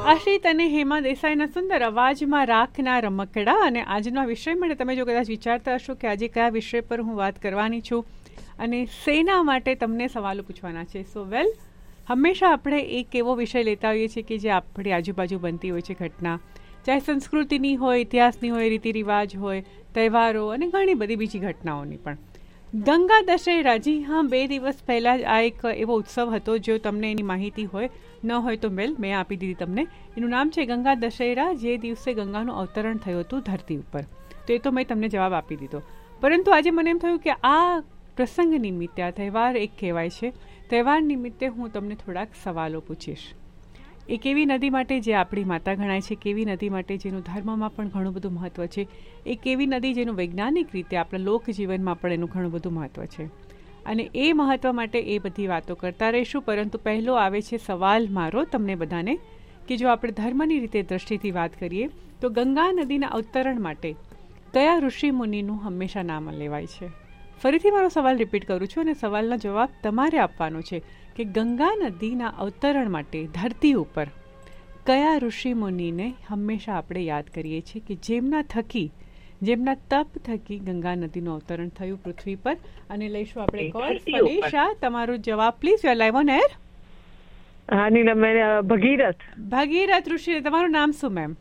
આશિત અને હેમા દેસાઈના સુંદર અવાજમાં રાખના રમકડા. અને આજનો વિષય માટે તમે જો કદાચ વિચારતા હશો કે આજે કયા વિષય પર હું વાત કરવાની છું અને શેના માટે તમને સવાલો પૂછવાના છે. સો હંમેશા આપણે એક એવો વિષય લેતા હોઈએ છીએ કે જે આપણી આજુબાજુ બનતી હોય છે ઘટના, ચાહે સંસ્કૃતિની હોય, ઇતિહાસની હોય, રીતિ રિવાજ હોય, તહેવારો અને ઘણી બધી બીજી ઘટનાઓની પણ. ગંગા દશેરા, જી હા, 2 દિવસ પહેલાં જ આ એક એવો ઉત્સવ હતો. જો તમને એની માહિતી હોય, ન હોય તો મેં આપી દીધી તમને. એનું નામ છે ગંગા દશેરા, જે દિવસે ગંગાનું અવતરણ થયું હતું ધરતી ઉપર. તો એ તો મેં તમને જવાબ આપી દીધો. પરંતુ આજે મને એમ થયું કે આ પ્રસંગ નિમિત્તે, આ તહેવાર એક કહેવાય છે, તહેવાર નિમિત્તે હું તમને થોડાક સવાલો પૂછીશ. એક એવી નદી માટે જે આપણી માતા ગણાય છે, કેવી નદી માટે જેનું ધર્મમાં પણ ઘણું બધું મહત્ત્વ છે, એક એવી નદી જેનું વૈજ્ઞાનિક રીતે આપણા લોકજીવનમાં પણ એનું ઘણું બધું મહત્ત્વ છે. અને એ મહત્ત્વ માટે એ બધી વાતો કરતા રહીશું. પરંતુ પહેલો આવે છે સવાલ મારો તમને બધાને, કે જો આપણે ધર્મની રીતે દ્રષ્ટિથી વાત કરીએ તો ગંગા નદીના અવતરણ માટે કયા ઋષિ મુનિનું હંમેશા નામ લેવાય છે? ફરીથી મારો સવાલ રિપીટ કરું છું અને સવાલનો જવાબ તમારે આપવાનો છે કે ગંગા નદીના અવતરણ માટે ધરતી ઉપર કયા ઋષિ મુનિને હંમેશા આપણે યાદ કરીએ છીએ કે જેમના તપ થકી ગંગા નદીનું અવતરણ થયું પૃથ્વી પર. અને લઈશું આપણે કોલ. ફરીશા, તમારો જવાબ please. You are live on air. હા નીલમ, ભગીરથ ઋષિ. તમારું નામ શું મેમ?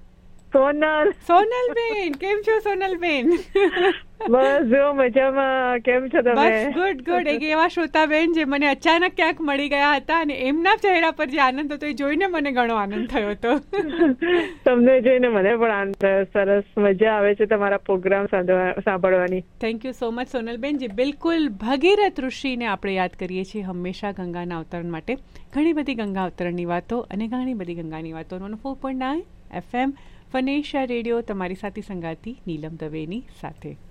સોનલબેન. કેમ છો સોનલબેન? બસ જો મજામાં. કેમ છો તમે? બસ ગુડ. એક એવા શ્રોતાબેન જે મને અચાનક ક્યાંક મળી ગયા હતા અને એમના ચહેરા પર જે આનંદ હતો એ જોઈને મને ઘણો આનંદ થયો હતો. તમને જોઈને મને પણ આનંદ થયો. સરસ, મજા આવે છે તમારા પ્રોગ્રામ સાંભળવાની. થેન્ક યુ સો મચ સોનલબેન. જે બિલકુલ ભગીરથ ઋષિને આપણે યાદ કરીએ છીએ હંમેશા ગંગાના અવતરણ માટે. ઘણી બધી ગંગા અવતરણની વાતો અને ઘણી બધી ગંગાની વાતો. 4.9 FM ફનેશા રેડિયો તમારી સાથે સંગાતી નીલમ દવેની સાથે.